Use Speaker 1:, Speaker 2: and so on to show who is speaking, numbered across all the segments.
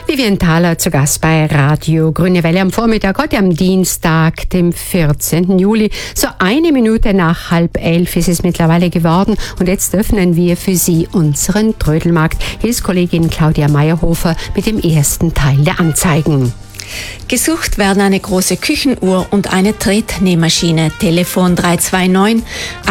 Speaker 1: Vivian Thaler zu Gast bei Radio Grüne Welle am Vormittag, heute am Dienstag, dem 14. Juli. So 1 Minute nach 10:30 ist es mittlerweile geworden und jetzt öffnen wir für Sie unseren Trödelmarkt. Hier ist Kollegin Claudia Meyerhofer mit dem ersten Teil der Anzeigen.
Speaker 2: Gesucht werden eine große Küchenuhr und eine Tretnähmaschine. Telefon 329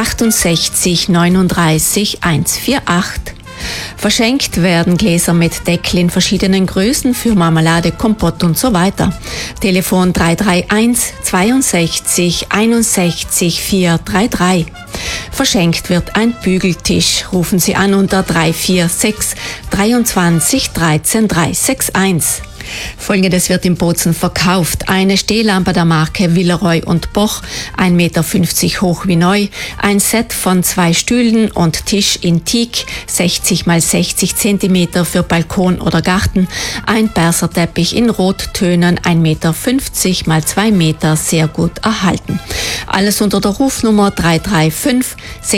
Speaker 2: 68 39 148. Verschenkt werden Gläser mit Deckel in verschiedenen Größen für Marmelade, Kompott und so weiter. Telefon 331 62 61 433. Verschenkt wird ein Bügeltisch. Rufen Sie an unter 346 23 13 361. Folgendes wird in Bozen verkauft. Eine Stehlampe der Marke Villeroy und Boch, 1,50 Meter hoch wie neu, ein Set von 2 Stühlen und Tisch in Teak, 60 x 60 Zentimeter für Balkon oder Garten, ein Perserteppich in Rottönen, 1,50 Meter x 2 Meter, sehr gut erhalten. Alles unter der Rufnummer 335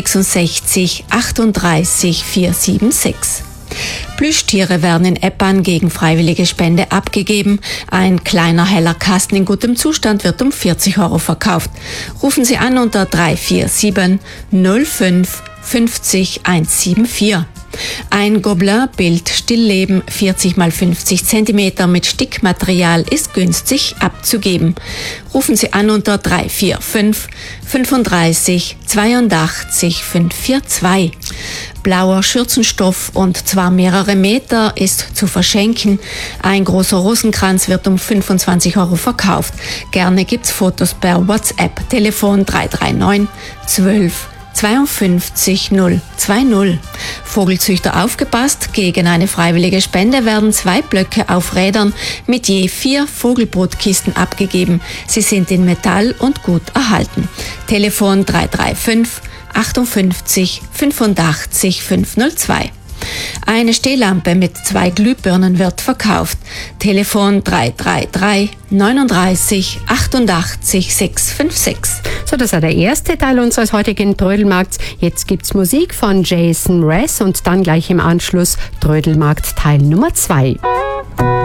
Speaker 2: 66 38 476. Plüschtiere werden in Eppan gegen freiwillige Spende abgegeben. Ein kleiner heller Kasten in gutem Zustand wird um 40 € verkauft. Rufen Sie an unter 347 05 50 174. Ein Gobelin-Bild Stillleben 40 x 50 cm mit Stickmaterial ist günstig abzugeben. Rufen Sie an unter 345 35 82 542. Blauer Schürzenstoff und zwar mehrere Meter ist zu verschenken. Ein großer Rosenkranz wird um 25 € verkauft. Gerne gibt's Fotos per WhatsApp. Telefon 339 12 52 020. Vogelzüchter aufgepasst, gegen eine freiwillige Spende werden 2 Blöcke auf Rädern mit je 4 Vogelbrutkisten abgegeben. Sie sind in Metall und gut erhalten. Telefon 335 58 85 502. Eine Stehlampe mit 2 Glühbirnen wird verkauft. Telefon 333 39 88 656.
Speaker 1: So, das war der erste Teil unseres heutigen Trödelmarkts. Jetzt gibt's Musik von Jason Mraz und dann gleich im Anschluss Trödelmarkt Teil Nummer 2.